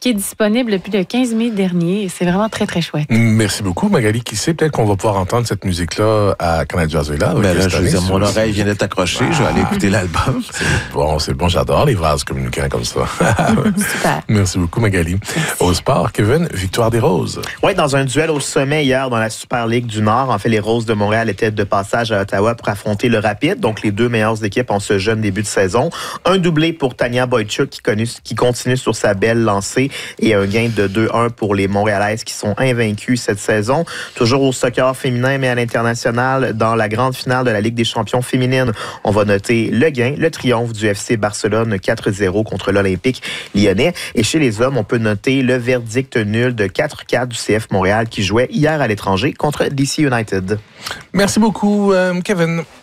qui est disponible depuis le 15 mai dernier. C'est vraiment très, très chouette. Merci beaucoup, Magali. Qui sait, peut-être qu'on va pouvoir entendre cette musique-là à Canada Jazzway-là. Ben là, je veux dire, mon oreille vient d'être accrochée. Je vais aller écouter l'album. C'est bon. J'adore les vases communicants comme ça. Super. Merci beaucoup, Magali. Au sport, Kevin, victoire des Roses. Oui, dans un duel au sommet hier dans la Super Ligue du Nord, en fait, les Roses de Montréal étaient de passage à Ottawa pour affronter le Rapide, donc les deux meilleures équipes en ce jeune début de saison. Un doublé pour Tania Boychuk qui continue sur sa belle lancée et un gain de 2-1 pour les Montréalaises qui sont invaincus cette saison. Toujours au soccer féminin, mais à l'international, dans la grande finale de la Ligue des champions féminines, on va noter le gain, le triomphe du FC Barcelone 4-0 contre l'Olympique lyonnais. Et chez les hommes, on peut noter le verdict nul de 4-4 du CF Montréal qui jouait hier à l'étranger contre DC United. Merci beaucoup, Kevin.